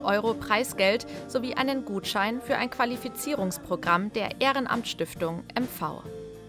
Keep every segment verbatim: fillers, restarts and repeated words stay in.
Euro Preisgeld sowie einen Gutschein für ein Qualifizierungsprogramm der Ehrenamtsstiftung M V.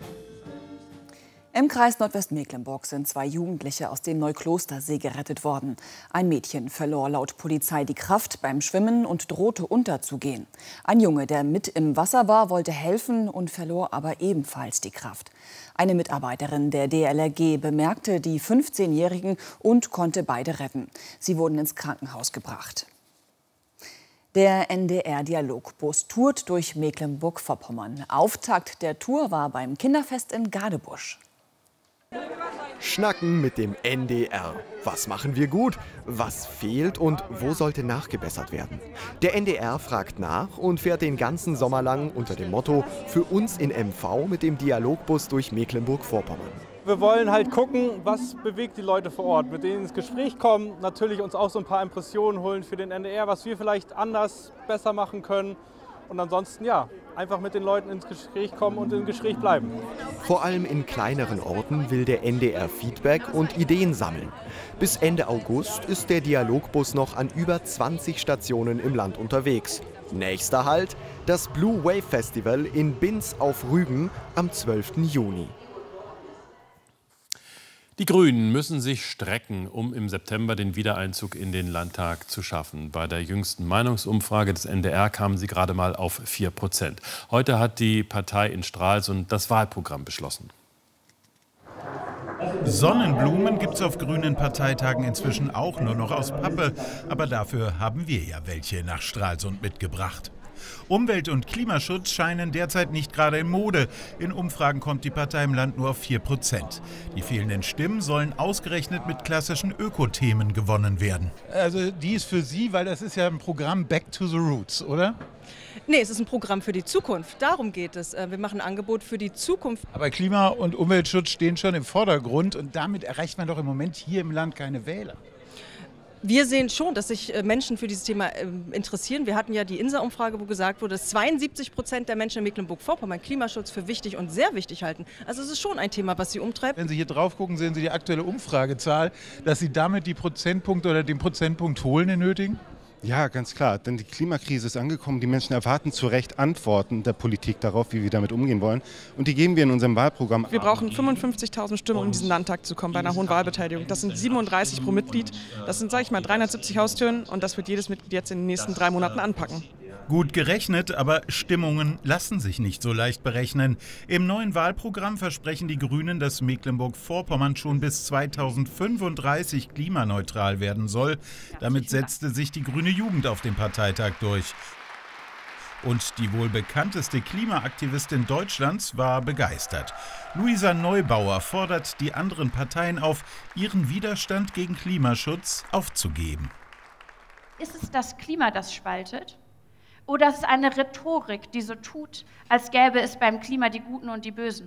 Im Kreis Nordwestmecklenburg sind zwei Jugendliche aus dem Neuklostersee gerettet worden. Ein Mädchen verlor laut Polizei die Kraft beim Schwimmen und drohte unterzugehen. Ein Junge, der mit im Wasser war, wollte helfen und verlor aber ebenfalls die Kraft. Eine Mitarbeiterin der D L R G bemerkte die fünfzehnjährigen und konnte beide retten. Sie wurden ins Krankenhaus gebracht. Der N D R-Dialogbus tourt durch Mecklenburg-Vorpommern. Auftakt der Tour war beim Kinderfest in Gadebusch. Schnacken mit dem N D R. Was machen wir gut? Was fehlt und wo sollte nachgebessert werden? Der N D R fragt nach und fährt den ganzen Sommer lang unter dem Motto „Für uns in M V" mit dem Dialogbus durch Mecklenburg-Vorpommern. Wir wollen halt gucken, was bewegt die Leute vor Ort, mit denen ins Gespräch kommen, natürlich uns auch so ein paar Impressionen holen für den N D R, was wir vielleicht anders, besser machen können. Und ansonsten, ja, einfach mit den Leuten ins Gespräch kommen und im Gespräch bleiben. Vor allem in kleineren Orten will der N D R Feedback und Ideen sammeln. Bis Ende August ist der Dialogbus noch an über zwanzig Stationen im Land unterwegs. Nächster Halt, das Blue Wave Festival in Binz auf Rügen am zwölften Juni. Die Grünen müssen sich strecken, um im September den Wiedereinzug in den Landtag zu schaffen. Bei der jüngsten Meinungsumfrage des N D R kamen sie gerade mal auf vier Prozent. Heute hat die Partei in Stralsund das Wahlprogramm beschlossen. Sonnenblumen gibt es auf grünen Parteitagen inzwischen auch nur noch aus Pappe. Aber dafür haben wir ja welche nach Stralsund mitgebracht. Umwelt- und Klimaschutz scheinen derzeit nicht gerade in Mode. In Umfragen kommt die Partei im Land nur auf vier Prozent. Die fehlenden Stimmen sollen ausgerechnet mit klassischen Ökothemen gewonnen werden. Also die ist für Sie, weil das ist ja ein Programm Back to the Roots, oder? Nee, es ist ein Programm für die Zukunft. Darum geht es. Wir machen ein Angebot für die Zukunft. Aber Klima- und Umweltschutz stehen schon im Vordergrund und damit erreicht man doch im Moment hier im Land keine Wähler. Wir sehen schon, dass sich Menschen für dieses Thema interessieren. Wir hatten ja die INSA-Umfrage, wo gesagt wurde, dass zweiundsiebzig Prozent der Menschen in Mecklenburg-Vorpommern Klimaschutz für wichtig und sehr wichtig halten. Also es ist schon ein Thema, was sie umtreibt. Wenn Sie hier drauf gucken, sehen Sie die aktuelle Umfragezahl, dass Sie damit die Prozentpunkte oder den Prozentpunkt holen in Nötigen? Ja, ganz klar, denn die Klimakrise ist angekommen. Die Menschen erwarten zu Recht Antworten der Politik darauf, wie wir damit umgehen wollen. Und die geben wir in unserem Wahlprogramm. Wir brauchen fünfundfünfzigtausend Stimmen, um in diesen Landtag zu kommen bei einer hohen Wahlbeteiligung. Das sind siebenunddreißig pro Mitglied. Das sind, sage ich mal, dreihundertsiebzig Haustüren und das wird jedes Mitglied jetzt in den nächsten drei Monaten anpacken. Gut gerechnet, aber Stimmungen lassen sich nicht so leicht berechnen. Im neuen Wahlprogramm versprechen die Grünen, dass Mecklenburg-Vorpommern schon bis zweitausendfünfunddreißig klimaneutral werden soll. Damit setzte sich die grüne Jugend auf dem Parteitag durch. Und die wohl bekannteste Klimaaktivistin Deutschlands war begeistert. Luisa Neubauer fordert die anderen Parteien auf, ihren Widerstand gegen Klimaschutz aufzugeben. Ist es das Klima, das spaltet? Oder ist es eine Rhetorik, die so tut, als gäbe es beim Klima die Guten und die Bösen?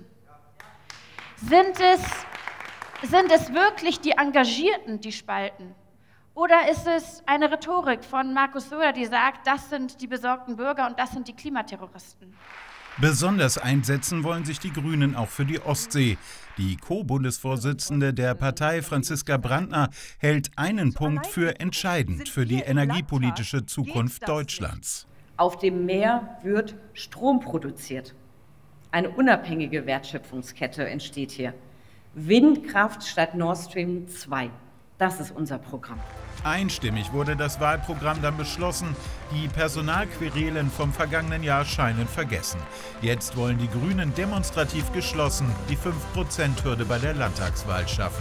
Sind es, sind es wirklich die Engagierten, die spalten? Oder ist es eine Rhetorik von Markus Söder, die sagt, das sind die besorgten Bürger und das sind die Klimaterroristen? Besonders einsetzen wollen sich die Grünen auch für die Ostsee. Die Co-Bundesvorsitzende der Partei, Franziska Brandner, hält einen Punkt für entscheidend für die energiepolitische Zukunft Deutschlands. Auf dem Meer wird Strom produziert. Eine unabhängige Wertschöpfungskette entsteht hier. Windkraft statt Nord Stream zwei. Das ist unser Programm. Einstimmig wurde das Wahlprogramm dann beschlossen. Die Personalquerelen vom vergangenen Jahr scheinen vergessen. Jetzt wollen die Grünen demonstrativ geschlossen die fünf Prozent Hürde bei der Landtagswahl schaffen.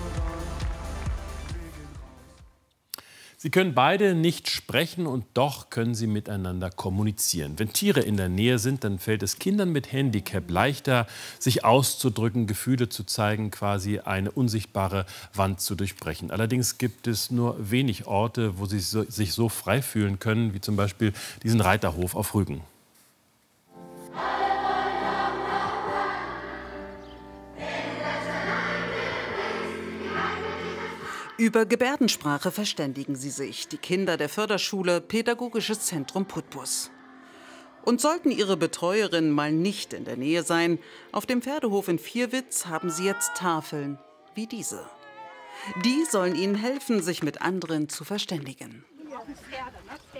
Sie können beide nicht sprechen und doch können sie miteinander kommunizieren. Wenn Tiere in der Nähe sind, dann fällt es Kindern mit Handicap leichter, sich auszudrücken, Gefühle zu zeigen, quasi eine unsichtbare Wand zu durchbrechen. Allerdings gibt es nur wenig Orte, wo sie sich so frei fühlen können, wie zum Beispiel diesen Reiterhof auf Rügen. Über Gebärdensprache verständigen sie sich, die Kinder der Förderschule Pädagogisches Zentrum Putbus. Und sollten ihre Betreuerinnen mal nicht in der Nähe sein, auf dem Pferdehof in Vierwitz haben sie jetzt Tafeln wie diese. Die sollen ihnen helfen, sich mit anderen zu verständigen.